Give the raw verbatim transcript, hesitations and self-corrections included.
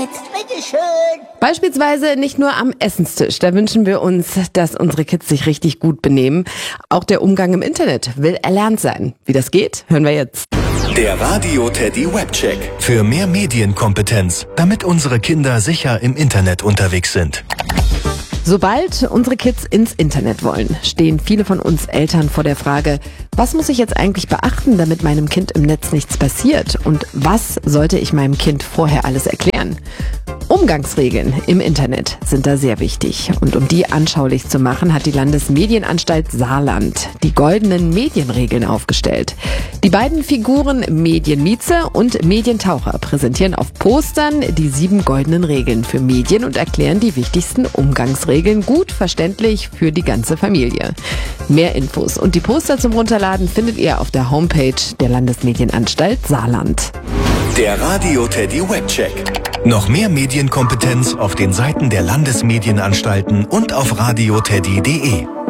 Zeit. Bitteschön. Beispielsweise nicht nur am Essenstisch. Da wünschen wir uns, dass unsere Kids sich richtig gut benehmen. Auch der Umgang im Internet will erlernt sein. Wie das geht, hören wir jetzt. Der Radio Teddy Webcheck. Für mehr Medienkompetenz, damit unsere Kinder sicher im Internet unterwegs sind. Sobald unsere Kids ins Internet wollen, stehen viele von uns Eltern vor der Frage, was muss ich jetzt eigentlich beachten, damit meinem Kind im Netz nichts passiert? Und was sollte ich meinem Kind vorher alles erklären? Umgangsregeln im Internet sind da sehr wichtig. Und um die anschaulich zu machen, hat die Landesmedienanstalt Saarland die goldenen Medienregeln aufgestellt. Die beiden Figuren Medienmieze und Medientaucher präsentieren auf Postern die sieben goldenen Regeln für Medien und erklären die wichtigsten Umgangsregeln gut verständlich für die ganze Familie. Mehr Infos und die Poster zum Runterladen findet ihr auf der Homepage der Landesmedienanstalt Saarland. Der Radio Teddy Webcheck. Noch mehr Medienkompetenz auf den Seiten der Landesmedienanstalten und auf radioteddy punkt de.